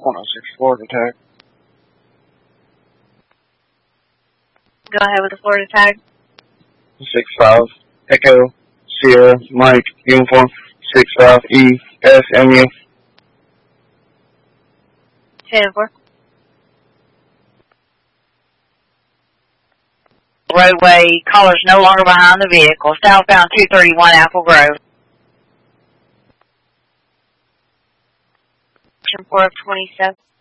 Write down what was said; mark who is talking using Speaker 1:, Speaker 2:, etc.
Speaker 1: 106 Florida tag.
Speaker 2: Go ahead with the Florida tag.
Speaker 1: 65 Echo Sierra Mike Uniform 65 ESMU.
Speaker 2: 10-4. Roadway callers no longer behind the vehicle. Southbound 231 Apple Grove. 4 of 27.